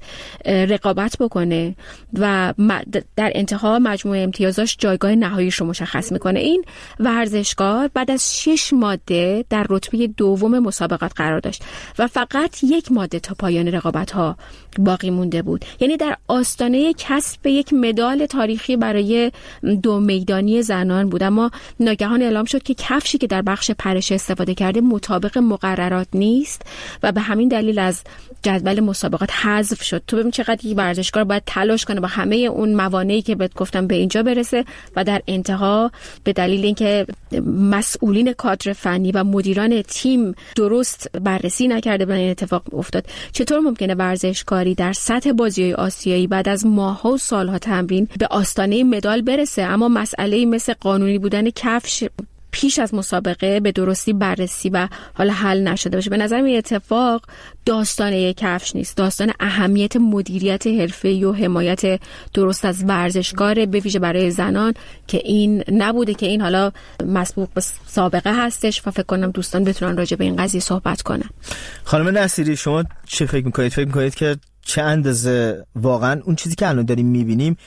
رقابت بکنه و در انتها مجموع امتیازاش جایگاه نهاییش رو مشخص میکنه. این ورزشکار بعد از 6 ماده در رتبه 2 مسابقات قرار داشت و فقط 1 ماده تا پایان رقابت‌ها باقی مونده بود. یعنی در آستانه کسب یک مدال تاریخی برای 2 میدانی زنان بود، اما ناگهان اعلام شد که کفشی که در بخش پرش استفاده کرده مطابق مقررات نیست و به همین دلیل از جدول مسابقات حذف شد. تو ببین چقدر یک ورزشکار باید تلاش کنه با همه اون موانعی که بهت گفتم به اینجا برسه و در انتها به دلیل اینکه مسئولین کادر فنی و مدیران تیم درست بررسی نکرده بودن این اتفاق افتاد. چطور ممکنه ورزشکاری در سطح بازی‌های آسیایی بعد از ماه‌ها و سال‌ها تمرین به آستانه مدال برسه، اما مسئله‌ای مثل قانونی بودن کفش پیش از مسابقه به درستی بررسی و حالا حل نشده باشه؟ به نظر من اتفاق داستان کفش نیست، داستان اهمیت مدیریت حرفه‌ای و حمایت درست از ورزشکار به ویژه برای زنان که این نبوده، که این حالا مسبوق به سابقه هستش و فکر کنم دوستان بتونن راجع به این قضیه صحبت کنن. خانم نصیری، شما چه فکر می‌کنید؟ فکر می‌کنید که چه اندازه واقعا اون چیزی که الان داریم می‌بینیم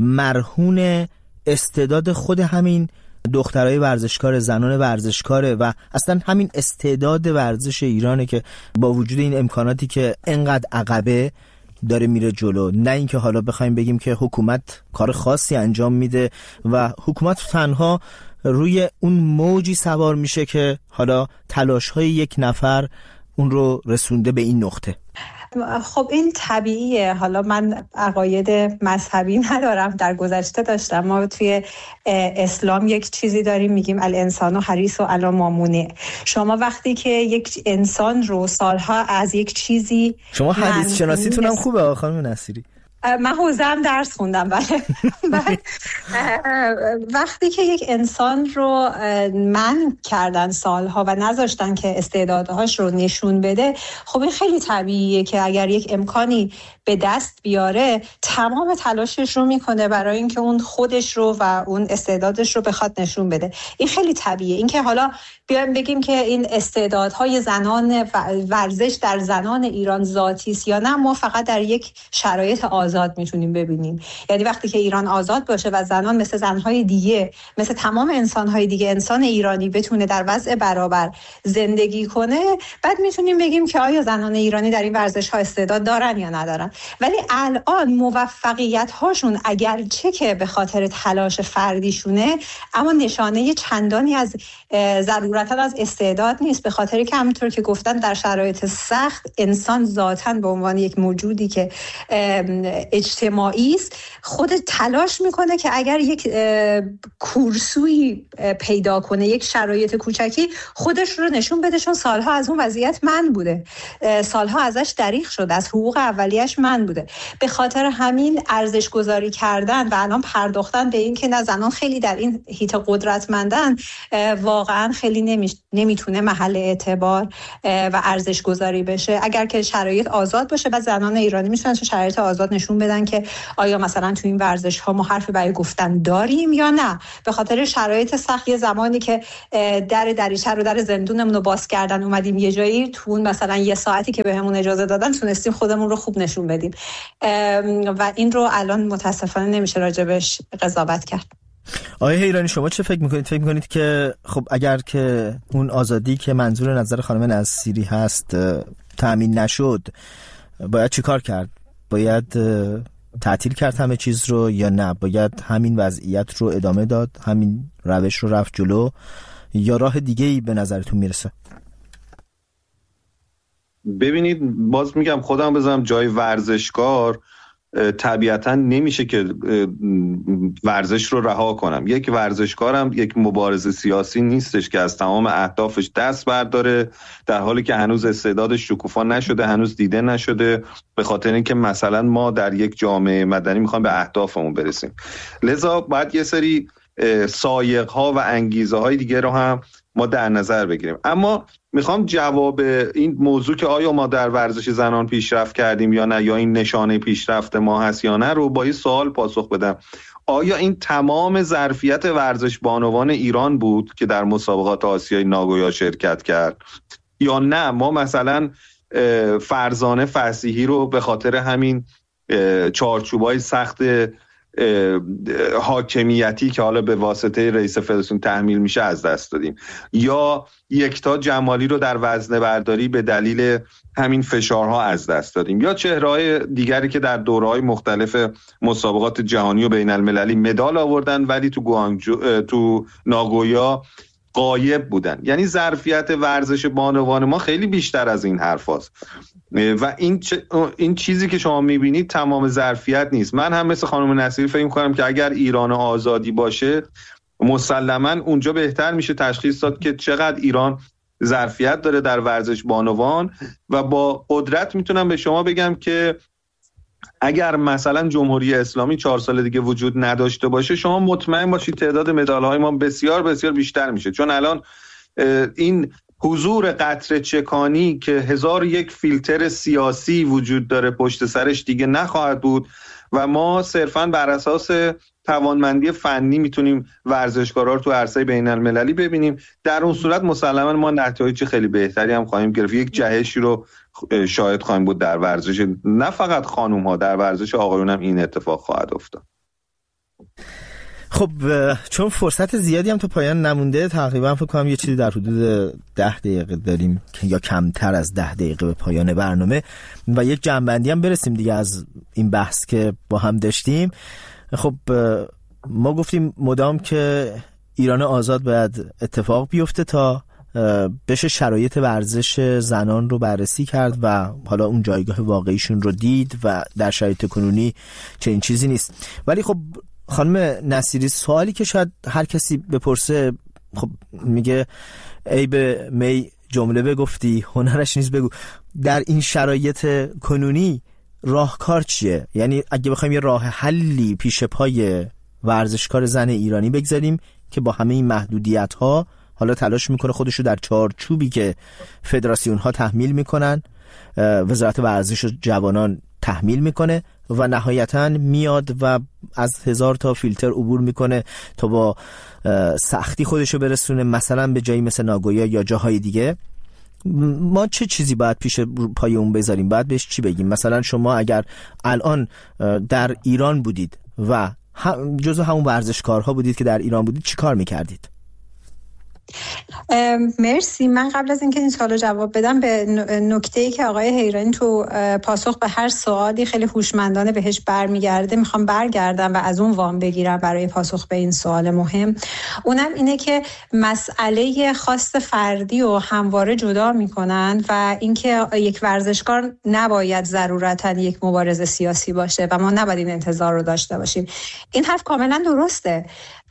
مرهون استعداد خود همین دخترای ورزشکار، زنان ورزشکاره و اصلا همین استعداد ورزش ایرانه که با وجود این امکاناتی که انقدر عقبه داره میره جلو؟ نه اینکه حالا بخوایم بگیم که حکومت کار خاصی انجام میده و حکومت تنها روی اون موجی سوار میشه که حالا تلاش‌های یک نفر اون رو رسونده به این نقطه. خب این طبیعیه. حالا من عقاید مذهبی ندارم، در گذشته داشتم. ما توی اسلام یک چیزی داریم میگیم الانسان حریص علی ما منع. شما وقتی که یک انسان رو سالها از یک چیزی، شما حدیث شناسیتون هم خوبه خانم نصیری. من حوزه‌ام درس خوندم، بله. وقتی که یک انسان رو منع کردن سالها و نذاشتن که استعدادهاش رو نشون بده، خب این خیلی طبیعیه که اگر یک امکانی به دست بیاره تمام تلاشش رو میکنه برای اینکه اون خودش رو و اون استعدادش رو بخواد نشون بده. این خیلی طبیعیه. این که حالا بیایم بگیم که این استعدادهای زنان ورزش در زنان ایران ذاتی است یا نه، ما فقط در یک شرایط آزاد آزاد میتونیم ببینیم. یعنی وقتی که ایران آزاد باشه و زنان مثل زنهای دیگه، مثل تمام انسانهای دیگه، انسان ایرانی بتونه در وضع برابر زندگی کنه، بعد میتونیم بگیم که آیا زنان ایرانی در این ورزش‌ها استعداد دارن یا ندارن. ولی الان موفقیت هاشون اگرچه که به خاطر تلاش فردیشونه، اما نشانه چندانی از ضرورتاً از استعداد نیست، به خاطر که همونطور که گفتن در شرایط سخت انسان ذاتاً به عنوان یک موجودی که اجتماعی است خود تلاش میکنه که اگر یک کورسویی پیدا کنه، یک شرایط کوچکی خودش رو نشون بده، چون سالها از اون وضعیت من بوده، سالها ازش دریغ شده، از حقوق اولیش من بوده. به خاطر همین ارزش گذاری کردن و الان پرداختن به این که نه زنان خیلی در این حیطه قدرتمندن واقعا خیلی نمیتونه محل اعتبار و ارزش گذاری بشه. اگر که شرایط آزاد باشه و زنان ایرانی میتونن تو شرایط آزاد نشون بدن که آیا مثلا تو این ورزش ها ما حرفی برای گفتن داریم یا نه. به خاطر شرایط سخت یه زمانی که دریچه رو در زندونمون رو باز کردن اومدیم یه جایی، تو اون مثلا یه ساعتی که بهمون اجازه دادن تونستیم خودمون رو خوب نشون بدیم و این رو الان متاسفانه نمیشه راجبش قضاوت کرد. آقای حیرانی شما چه فکر میکنید؟ فکر میکنید که خب اگر که اون آزادی که منظور نظر خانم نصیری هست تأمین نشد باید چی کار کرد؟ باید تعطیل کرد همه چیز رو یا نه باید همین وضعیت رو ادامه داد، همین روش رو رفت جلو، یا راه دیگه‌ای به نظرتون میرسه؟ ببینید باز میگم خودم بذارم جای ورزشکار، طبیعتا نمیشه که ورزش رو رها کنم. یک ورزشکارم یک مبارز سیاسی نیستش که از تمام اهدافش دست برداره در حالی که هنوز استعدادش شکوفا نشده، هنوز دیده نشده، به خاطر اینکه مثلا ما در یک جامعه مدنی میخوایم به اهدافمون برسیم. لذا باید یه سری سایق‌ها و انگیزه‌های دیگه رو هم ما در نظر بگیریم. اما میخوام جواب این موضوع که آیا ما در ورزش زنان پیشرفت کردیم یا نه، یا این نشانه پیشرفت ما هست یا نه، رو با این سوال پاسخ بدم. آیا این تمام ظرفیت ورزش بانوان ایران بود که در مسابقات آسیای ناگویا شرکت کرد، یا نه ما مثلا فرزانه فصیحی رو به خاطر همین چارچوبای سخت حاکمیتی که حالا به واسطه رئیس فدراسیون تحمیل میشه از دست دادیم، یا یکتا جمالی رو در وزنه برداری به دلیل همین فشارها از دست دادیم، یا چهره‌های دیگری که در دوره‌های مختلف مسابقات جهانی و بین المللی مدال آوردن ولی تو ناگویا غایب بودن. یعنی ظرفیت ورزش بانوان ما خیلی بیشتر از این حرف هست و این چیزی که شما میبینید تمام ظرفیت نیست. من هم مثل خانم نصیری فکر می‌کنم که اگر ایران آزادی باشه مسلماً اونجا بهتر میشه تشخیص داد که چقدر ایران ظرفیت داره در ورزش بانوان، و با قدرت میتونم به شما بگم که اگر مثلا جمهوری اسلامی 4 سال دیگه وجود نداشته باشه، شما مطمئن باشید تعداد مدال‌های ما بسیار بسیار بیشتر میشه. چون الان این حضور قطره چکانی که 1001 فیلتر سیاسی وجود داره پشت سرش دیگه نخواهد بود و ما صرفاً بر اساس توانمندی فنی میتونیم ورزشکارا رو تو عرصه بین المللی ببینیم. در اون صورت مسلماً ما نتایج خیلی بهتری هم خواهیم گرفت. یک جهشی رو شاهد خواهیم بود در ورزش، نه فقط خانوم ها، در ورزش آقایون هم این اتفاق خواهد افتاد. خب چون فرصت زیادی هم تو پایان نمونده، تقریبا فکر کنم یه چیزی در حدود 10 دقیقه داریم یا کمتر از 10 دقیقه به پایان برنامه و یک جمع‌بندی هم برسیم دیگه از این بحث که با هم داشتیم. خب ما گفتیم مدام که ایران آزاد باید اتفاق بیفته تا بشه شرایط ورزش زنان رو بررسی کرد و حالا اون جایگاه واقعیشون رو دید و در شرایط کنونی چنین چیزی نیست. ولی خب خانم نصیری، سوالی که شاید هر کسی بپرسه، خب میگه ای به می جمله بگفتی هنرش نیست بگو. در این شرایط کنونی راهکار چیه؟ یعنی اگه بخوایم یه راه حلی پیش پای ورزشکار زن ایرانی بگذاریم که با همه این محدودیت ها حالا تلاش میکنه خودشو در چارچوبی که فدراسیون ها تحمیل میکنن، وزارت ورزش و جوانان تحمیل میکنه و نهایتاً میاد و از 1000 تا فیلتر عبور میکنه تا با سختی خودشو برسونه مثلا به جایی مثل ناگویا یا جاهای دیگه. ما چه چیزی باید پیش پای اون بذاریم؟ باید بهش چی بگیم؟ مثلا شما اگر الان در ایران بودید و جزو همون ورزشکارها بودید که در ایران بودید، چی کار میکردید؟ مرسی. من قبل از اینکه این سوالو جواب بدم به نکته‌ای که آقای حیرانی تو پاسخ به هر سوالی خیلی هوشمندانه بهش برمیگرده میخوام برگردم و از اون وام بگیرم برای پاسخ به این سوال مهم. اونم اینه که مسئله خواست فردی و همواره جدا میکنن و اینکه یک ورزشکار نباید ضرورتاً یک مبارز سیاسی باشه و ما نباید این انتظار رو داشته باشیم. این حرف کاملا درسته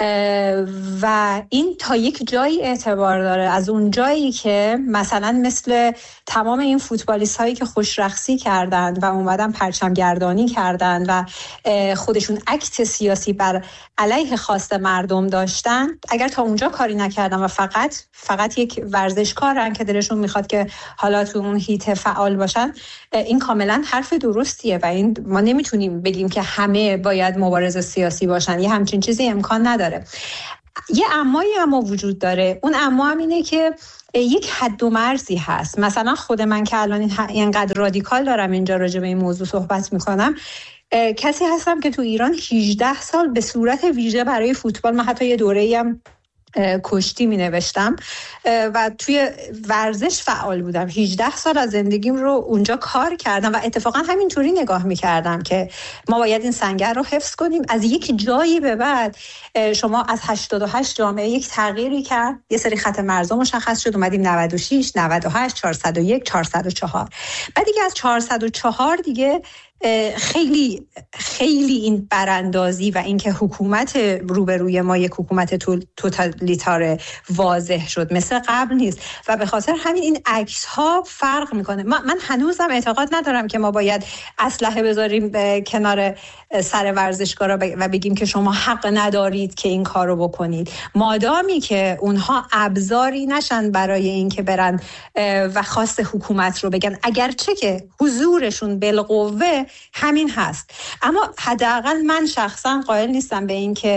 و این تا یک جایی اعتبار داره. از اون جایی که مثلا مثل تمام این فوتبالیست هایی که خوشرقصی کردن و اومدن پرچم گردانی کردن و خودشون اکت سیاسی بر علیه خواست مردم داشتن، اگر تا اونجا کاری نکردن و فقط یک ورزشکارن که دلشون میخواد که حالا تو اون هیت فعال باشن، این کاملا حرف درستیه و این ما نمیتونیم بگیم که همه باید مبارز سیاسی باشن. یه همچین چیزی امکان نداره. یه امایی اما وجود داره. اون اما هم اینه که یک حد و مرزی هست. مثلا خود من که الان اینقدر رادیکال دارم اینجا راجع به این موضوع صحبت میکنم، کسی هستم که تو ایران 18 سال به صورت ویژه برای فوتبال، من حتی یه دوره‌ای هم کشتی می نوشتم و توی ورزش فعال بودم. 18 سال از زندگیم رو اونجا کار کردم و اتفاقا همینطوری نگاه می کردم که ما باید این سنگر رو حفظ کنیم. از یک جایی به بعد شما از 88 جامعه یک تغییری کرد، یه سری خط مرزا مشخص شد، اومدیم 96 98 401 404. بعد دیگه از 404 دیگه خیلی خیلی این براندازی و اینکه حکومت روبروی ما یک حکومت توتالیتار واضح شد، مثل قبل نیست و به خاطر همین این عکس ها فرق میکنه. من هنوزم اعتقاد ندارم که ما باید اسلحه بذاریم کنار سر ورزشکارا و بگیم که شما حق ندارید که این کارو بکنید، مادامی که اونها ابزاری نشن برای اینکه برن و خواست حکومت رو بگن، اگرچه که حضورشون بالقوه همین هست. اما حداقل من شخصا قائل نیستم به این که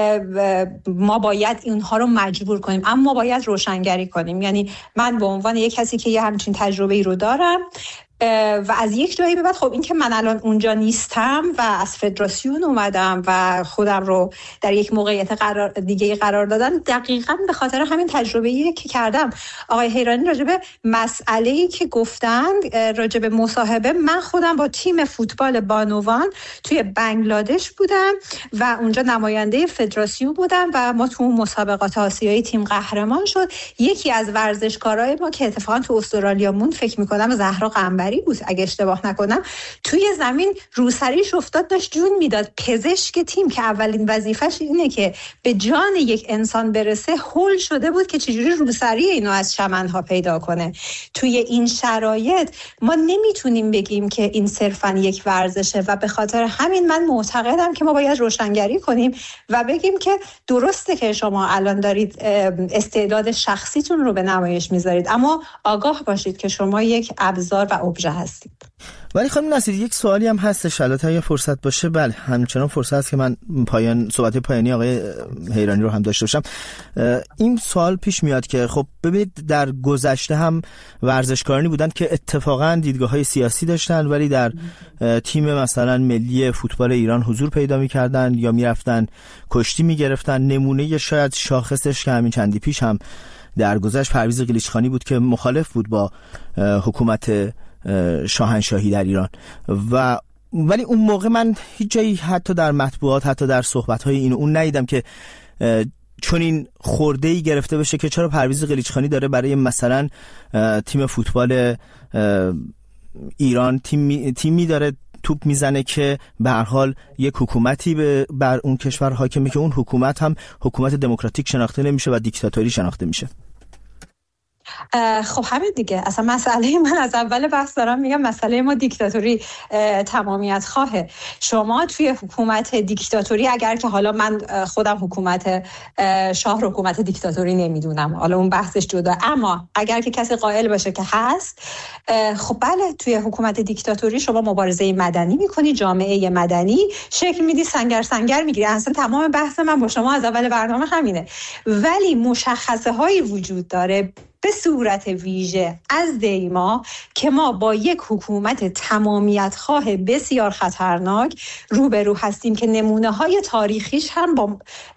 ما باید اینها رو مجبور کنیم، اما باید روشنگری کنیم. یعنی من به عنوان یک کسی که یه همچین تجربه‌ای رو دارم و از یک جایی به بعد، خب این که من الان اونجا نیستم و از فدراسیون اومدم و خودم رو در یک موقعیت دیگه قرار دادم، دقیقاً به خاطر همین تجربه‌ای که کردم. آقای حیرانی راجع به مسئله‌ای که گفتن، راجع به مصاحبه، من خودم با تیم فوتبال بانوان توی بنگلادش بودم و اونجا نماینده فدراسیون بودم و ما تو مسابقات آسیایی تیم قهرمان شد. یکی از ورزشکارای ما که اتفاقاً تو استرالیا موند، فکر می‌کنم زهرا قنبری بود اگه اشتباه نکنم، توی زمین روسریش افتاد، داشت جون میداد. پزشک تیم که اولین وظیفش اینه که به جان یک انسان برسه، هول شده بود که چجوری روسری اینو از چمنها پیدا کنه. توی این شرایط ما نمیتونیم بگیم که این صرفاً یک ورزشه و به خاطر همین من معتقدم که ما باید روشنگری کنیم و بگیم که درسته که شما الان دارید استعداد شخصیتون رو به نمایش میذارید، اما آگاه باشید که شما یک ابزار و ابژه هستید. ولی خانم نصیری، یک سوالی هم هستش، البته اگه فرصت باشه. بله، همچنان فرصت هست که من صحبت پایانی آقای حیرانی رو هم داشته باشم. این سوال پیش میاد که خب ببینید، در گذشته هم ورزشکارانی بودن که اتفاقا دیدگاه‌های سیاسی داشتن ولی در تیم مثلا ملی فوتبال ایران حضور پیدا می‌کردن یا میرفتن کشتی می‌گرفتن. نمونه شاید شاخصش که همین چندی پیش هم در گذشت پرویز قلیچخانی بود که مخالف بود با حکومت شاهنشاهی در ایران ولی اون موقع من هیچ جایی، حتی در مطبوعات، حتی در صحبت‌های این اون، ندیدم که چون این خورده‌ای گرفته بشه که چرا پرویز قلیچخانی داره برای مثلا تیم فوتبال ایران تیمی داره توپ میزنه که به هر حال یک حکومتی بر اون کشور حاکمه که اون حکومت هم حکومت دموکراتیک شناخته نمیشه و دیکتاتوری شناخته میشه. خب همین دیگه، اصلا مسئله من از اول بحث دارم میگم، مسئله ما دیکتاتوری تمامیت خواهه. شما توی حکومت دیکتاتوری، اگر که حالا من خودم حکومت شاه رو حکومت دیکتاتوری نمیدونم، حالا اون بحثش جدا، اما اگر که کسی قائل باشه که هست، خب بله، توی حکومت دیکتاتوری شما مبارزه مدنی میکنی، جامعه مدنی شکل میدی، سنگر میگیری. اصلا تمام بحث من با شما از اول برنامه همینه. ولی مشخصه هایی وجود داره به صورت ویژه از دیما که ما با یک حکومت تمامیت خواه بسیار خطرناک روبرو هستیم که نمونه های تاریخیش هم با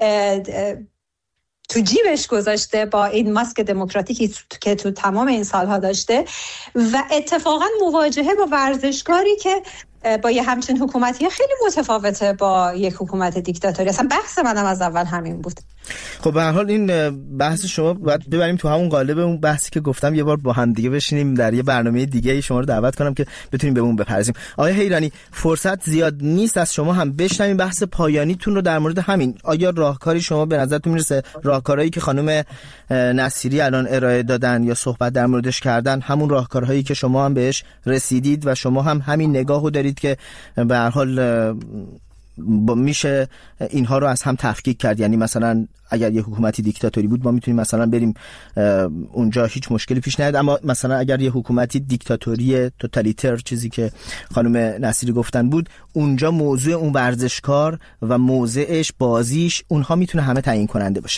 تو جیبش گذاشته با این ماسک دموکراتیکی که تو تمام این سالها داشته و اتفاقا مواجهه با ورزشکاری که با یه همچین حکومتی خیلی متفاوته با یک حکومت دیکتاتوری. اصلا بحث منم از اول همین بود. خب به هر حال این بحث شما باید ببریم تو همون قالب اون بحثی که گفتم، یه بار با هم دیگه بشینیم در یه برنامه دیگه شما رو دعوت کنم که بتونیم به اون بپردازیم. آقای حیرانی، فرصت زیاد نیست، از شما هم بشنویم بحث پایانیتون رو در مورد همین. آیا راهکاری شما به نظرتون میرسه راهکارهایی که خانم نصیری الان ارائه دادن یا صحبت در موردش کردن همون راهکارهایی که شما هم بهش رسیدید و شما هم همین نگاهو دارید که به هر حال میشه اینها رو از هم تفکیک کرد؟ یعنی مثلا اگر یه حکومتی دیکتاتوری بود ما میتونیم مثلا بریم اونجا هیچ مشکلی پیش نیاد، اما مثلا اگر یه حکومتی دیکتاتوری توتالیتر چیزی که خانم نصیری گفتن بود، اونجا موضوع اون ورزشکار و موضعش، بازیش، اونها میتونه همه تعیین کننده باشه.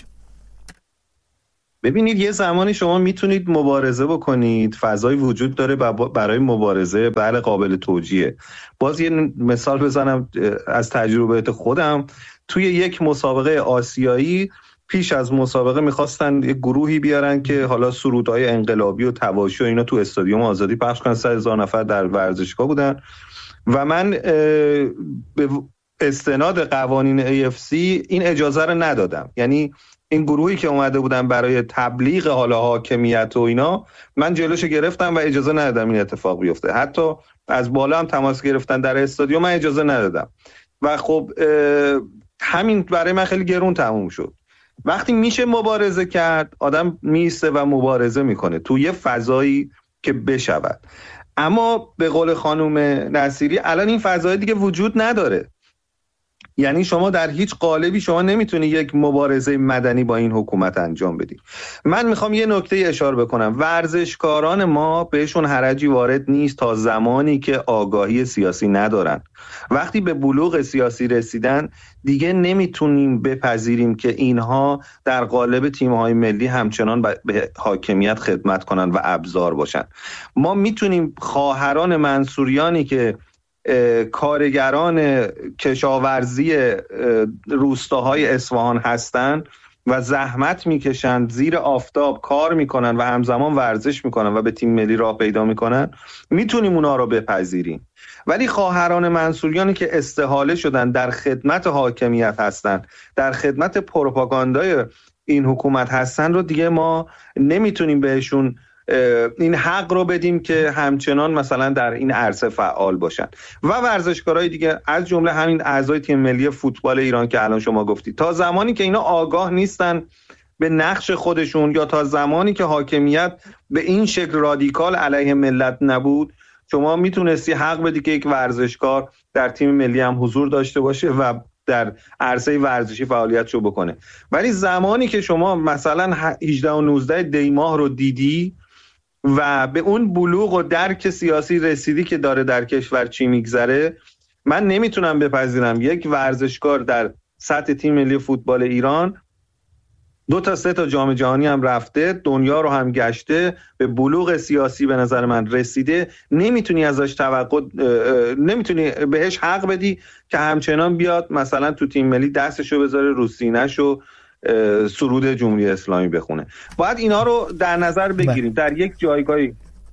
ببینید یه زمانی شما میتونید مبارزه بکنید، فضای وجود داره برای مبارزه، بله قابل توجیه. باز یه مثال بزنم از تجربه خودم. توی یک مسابقه آسیایی پیش از مسابقه میخواستن یک گروهی بیارن که حالا سرودهای انقلابی و تواشی و اینا تو استادیوم آزادی پخش کنن. 100,000 نفر در ورزشگاه بودن و من به استناد قوانین AFC این اجازه رو ندادم. یعنی این گروهی که اومده بودن برای تبلیغ حالا حاکمیت و اینا، من جلوشو گرفتم و اجازه ندادم این اتفاق بیفته. حتی از بالا هم تماس گرفتن در استادیوم، من اجازه ندادم و خب همین برای من خیلی گرون تموم شد. وقتی میشه مبارزه کرد، آدم میسته و مبارزه میکنه تو یه فضایی که بشود. اما به قول خانم نصیری الان این فضای دیگه وجود نداره. یعنی شما در هیچ قالبی شما نمیتونی یک مبارزه مدنی با این حکومت انجام بدی. من میخوام یه نکته اشاره بکنم. ورزشکاران ما بهشون حرجی وارد نیست تا زمانی که آگاهی سیاسی ندارن. وقتی به بلوغ سیاسی رسیدن دیگه نمیتونیم بپذیریم که اینها در قالب تیم‌های ملی همچنان به حاکمیت خدمت کنن و ابزار باشن. ما میتونیم خواهران منصوریانی که کارگران کشاورزی روستاهای اصفهان هستن و زحمت میکشن، زیر آفتاب کار میکنن و همزمان ورزش میکنن و به تیم ملی راه پیدا میکنن، میتونیم اونا رو بپذیریم. ولی خواهران منصوریانی که استحاله شدن، در خدمت حاکمیت هستن، در خدمت پروپاگاندای این حکومت هستن رو دیگه ما نمیتونیم بهشون این حق رو بدیم که همچنان مثلا در این عرصه فعال باشن. و ورزشکارای دیگه از جمله همین اعضای تیم ملی فوتبال ایران که الان شما گفتید، تا زمانی که اینا آگاه نیستن به نقش خودشون یا تا زمانی که حاکمیت به این شکل رادیکال علیه ملت نبود، شما میتونستی حق بدی که یک ورزشکار در تیم ملی هم حضور داشته باشه و در عرصه ورزشی فعالیتشو بکنه. ولی زمانی که شما مثلا 18 و 19 دی ماه رو دیدی و به اون بلوغ و درک سیاسی رسیدی که داره در کشور چی میگذره، من نمیتونم بپذیرم یک ورزشکار در سطح تیم ملی فوتبال ایران 2 تا 3 تا جام جهانی هم رفته، دنیا رو هم گشته، به بلوغ سیاسی به نظر من رسیده، نمیتونی ازش نمیتونی بهش حق بدی که همچنان بیاد مثلا تو تیم ملی دستشو بذاره رو سینه‌شو سرود جمهوری اسلامی بخونه. باید اینا رو در نظر بگیریم. در یک جایگاهی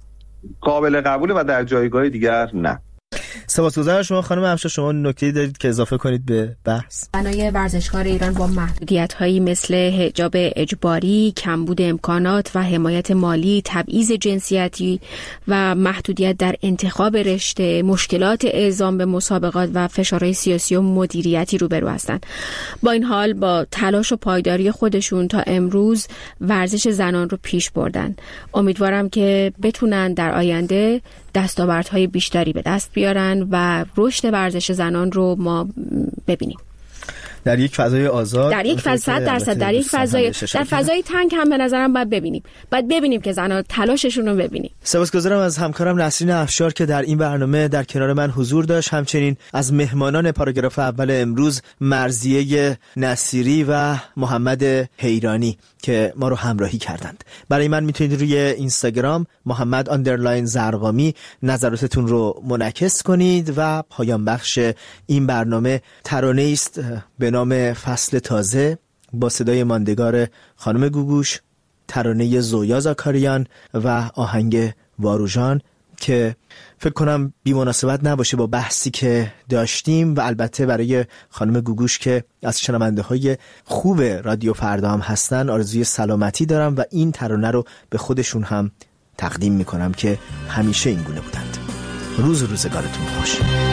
قابل قبوله و در جایگاه دیگر نه. سپاسگزارم شما خانم افشار. شما نکته‌ای دارید که اضافه کنید به بحث؟ بنای ورزشکار ایران با محدودیت‌هایی مثل حجاب اجباری، کمبود امکانات و حمایت مالی، تبعیض جنسیتی و محدودیت در انتخاب رشته، مشکلات اعزام به مسابقات و فشارهای سیاسی و مدیریتی روبرو هستند. با این حال با تلاش و پایداری خودشون تا امروز ورزش زنان رو پیش بردن. امیدوارم که بتونن در آینده دستاوردهای بیشتری به دست بیارن و رشد ورزش زنان رو ما ببینیم. در یک فضای آزاد، در یک فضای 100%، در یک فضای تنگ هم به نظرم باید ببینیم که زنها تلاششون رو ببینیم. سپاسگزارم از همکارم نسرین افشار که در این برنامه در کنار من حضور داشت، همچنین از مهمانان پاراگراف اول امروز مرضیه نصیری و محمد حیرانی که ما رو همراهی کردند. برای من میتونید روی اینستاگرام محمد_زرقامی نظراتتون رو منعکس کنید و پایان بخش این برنامه ترانه است به نام فصل تازه با صدای ماندگار خانم گوگوش، ترانه زویا زاکاریان و آهنگ واروژان که فکر کنم بی مناسبت نباشه با بحثی که داشتیم و البته برای خانم گوگوش که از شنونده های خوب رادیو فردا هم هستن آرزوی سلامتی دارم و این ترانه رو به خودشون هم تقدیم میکنم که همیشه این گونه بودند. روزگارتون خوش.